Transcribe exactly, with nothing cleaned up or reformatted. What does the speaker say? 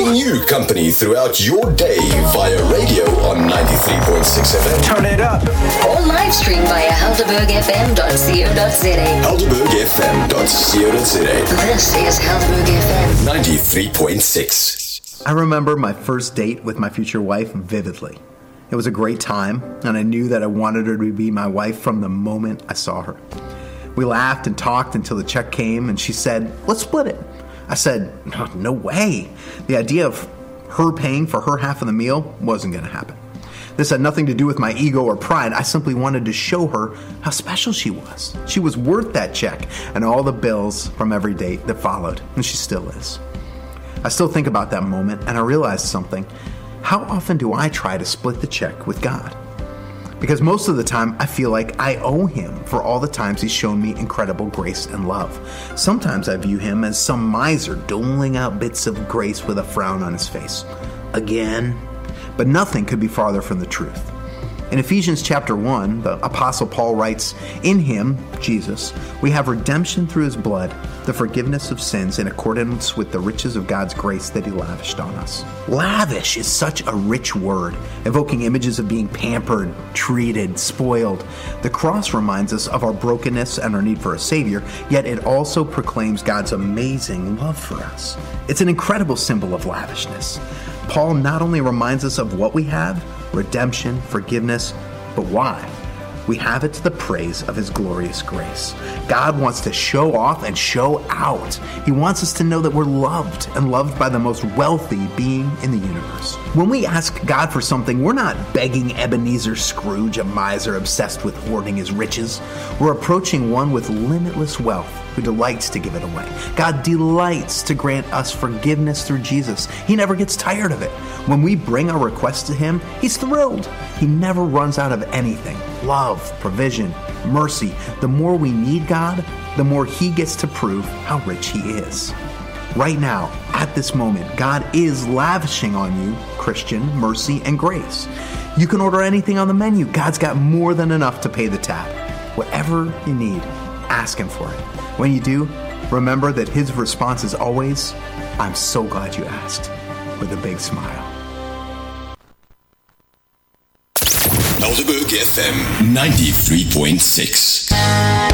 keeping you company throughout your day via radio on ninety-three point six F M. Turn it up. Or live stream via helderberg f m dot co dot z a. helderberg f m dot co dot z a. This is Helderberg F M. ninety-three point six. I remember my first date with my future wife vividly. It was a great time, and I knew that I wanted her to be my wife from the moment I saw her. We laughed and talked until the check came, and she said, "Let's split it." I said, "No, no way." The idea of her paying for her half of the meal wasn't going to happen. This had nothing to do with my ego or pride. I simply wanted to show her how special she was. She was worth that check and all the bills from every date that followed, and she still is. I still think about that moment, and I realized something. How often do I try to split the check with God? Because most of the time, I feel like I owe him for all the times he's shown me incredible grace and love. Sometimes I view him as some miser doling out bits of grace with a frown on his face. Again? But nothing could be farther from the truth. In Ephesians chapter one, the Apostle Paul writes, "In him, Jesus, we have redemption through his blood, the forgiveness of sins in accordance with the riches of God's grace that he lavished on us." Lavish is such a rich word, evoking images of being pampered, treated, spoiled. The cross reminds us of our brokenness and our need for a Savior, yet it also proclaims God's amazing love for us. It's an incredible symbol of lavishness. Paul not only reminds us of what we have, redemption, forgiveness, but why? We have it to the praise of his glorious grace. God wants to show off and show out. He wants us to know that we're loved and loved by the most wealthy being in the universe. When we ask God for something, we're not begging Ebenezer Scrooge, a miser obsessed with hoarding his riches. We're approaching one with limitless wealth who delights to give it away. God delights to grant us forgiveness through Jesus. He never gets tired of it. When we bring our requests to him, he's thrilled. He never runs out of anything. Love, provision, mercy. The more we need God, the more he gets to prove how rich he is. Right now, at this moment, God is lavishing on you Christian mercy and grace. You can order anything on the menu. God's got more than enough to pay the tab. Whatever you need, ask him for it. When you do, remember that his response is always, "I'm so glad you asked," with a big smile. Helderberg F M ninety-three point six.